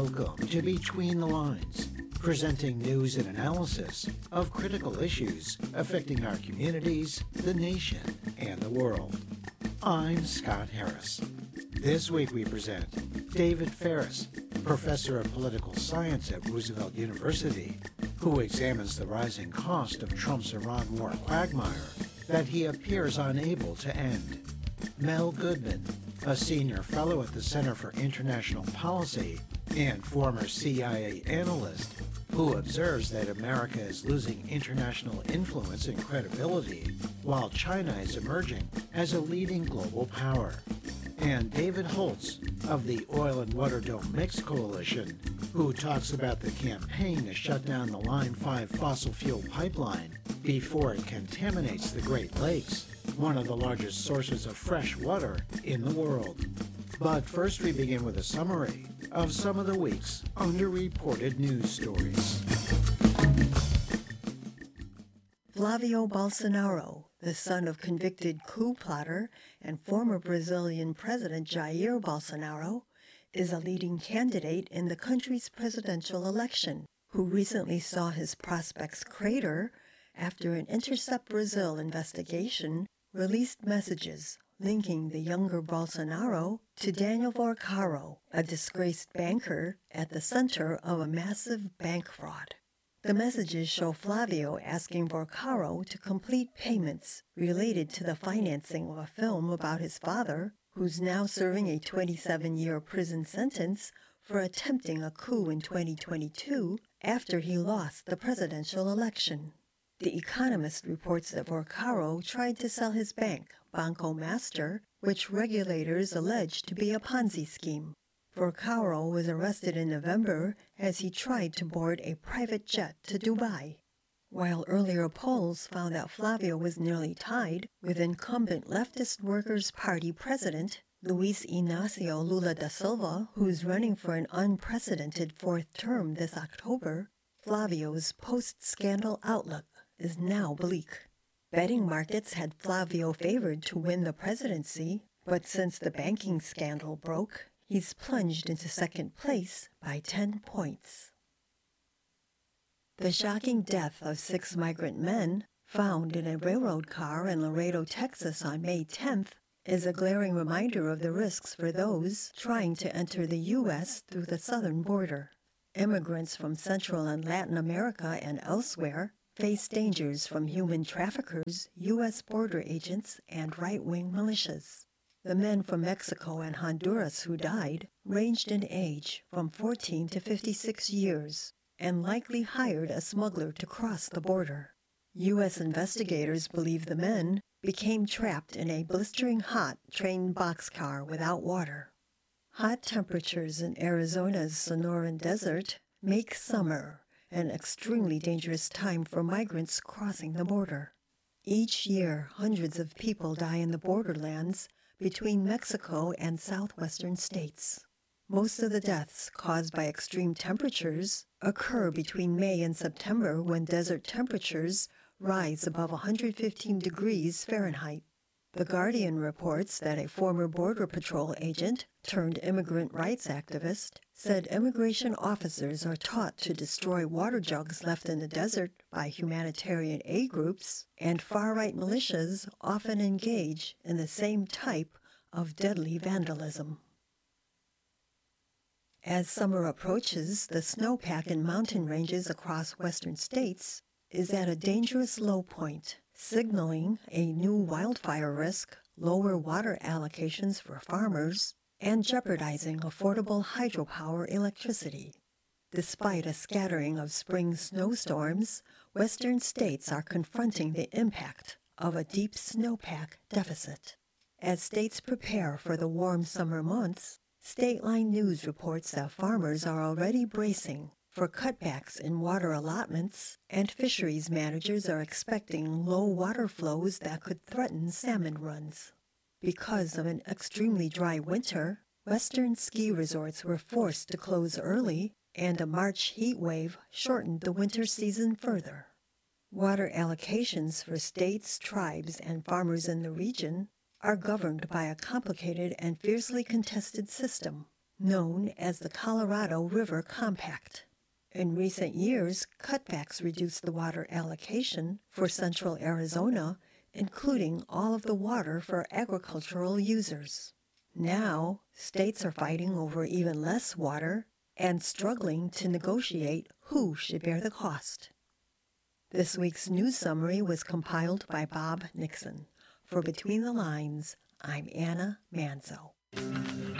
Welcome to Between the Lines, presenting news and analysis of critical issues affecting our communities, the nation, and the world. I'm Scott Harris. This week we present David Faris, professor of political science at Roosevelt University, who examines the rising cost of Trump's Iran war quagmire that he appears unable to end. Mel Goodman, a senior fellow at the Center for International Policy and former CIA analyst, who observes that America is losing international influence and credibility while China is emerging as a leading global power. And David Holtz of the Oil and Water Don't Mix Coalition, who talks about the campaign to shut down the Line 5 fossil fuel pipeline before it contaminates the Great Lakes, one of the largest sources of fresh water in the world. But first we begin with a summary of some of the week's underreported news stories. Flavio Bolsonaro, the son of convicted coup plotter and former Brazilian President Jair Bolsonaro, is a leading candidate in the country's presidential election, who recently saw his prospects crater after an Intercept Brazil investigation released messages linking the younger Bolsonaro to Daniel Vorcaro, a disgraced banker at the center of a massive bank fraud. The messages show Flavio asking Vorcaro to complete payments related to the financing of a film about his father, who's now serving a 27-year prison sentence for attempting a coup in 2022 after he lost the presidential election. The Economist reports that Vorcaro tried to sell his bank, Banco Master, which regulators allege to be a Ponzi scheme. Vorcaro was arrested in November as he tried to board a private jet to Dubai. While earlier polls found that Flavio was nearly tied with incumbent leftist Workers' Party president Luiz Inácio Lula da Silva, who's running for an unprecedented fourth term this October, Flavio's post-scandal outlook is now bleak. Betting markets had Flavio favored to win the presidency, but since the banking scandal broke, he's plunged into second place by 10 points. The shocking death of 6 migrant men found in a railroad car in Laredo, Texas on May 10th is a glaring reminder of the risks for those trying to enter the U.S. through the southern border. Immigrants from Central and Latin America and elsewhere face dangers from human traffickers, U.S. border agents, and right-wing militias. The men from Mexico and Honduras who died ranged in age from 14 to 56 years and likely hired a smuggler to cross the border. U.S. investigators believe the men became trapped in a blistering hot train boxcar without water. Hot temperatures in Arizona's Sonoran Desert make summer an extremely dangerous time for migrants crossing the border. Each year, hundreds of people die in the borderlands between Mexico and southwestern states. Most of the deaths caused by extreme temperatures occur between May and September, when desert temperatures rise above 115 degrees Fahrenheit. The Guardian reports that a former Border Patrol agent turned immigrant rights activist said immigration officers are taught to destroy water jugs left in the desert by humanitarian aid groups, and far-right militias often engage in the same type of deadly vandalism. As summer approaches, the snowpack in mountain ranges across western states is at a dangerous low point, signaling a new wildfire risk, lower water allocations for farmers, and jeopardizing affordable hydropower electricity. Despite a scattering of spring snowstorms, western states are confronting the impact of a deep snowpack deficit. As states prepare for the warm summer months, Stateline News reports that farmers are already bracing for cutbacks in water allotments, and fisheries managers are expecting low water flows that could threaten salmon runs. Because of an extremely dry winter, western ski resorts were forced to close early, and a March heat wave shortened the winter season further. Water allocations for states, tribes, and farmers in the region are governed by a complicated and fiercely contested system. known as the Colorado River Compact. In recent years, cutbacks reduced the water allocation for central Arizona, including all of the water for agricultural users. Now, states are fighting over even less water and struggling to negotiate who should bear the cost. This week's news summary was compiled by Bob Nixon. For Between the Lines, I'm Anna Manzo.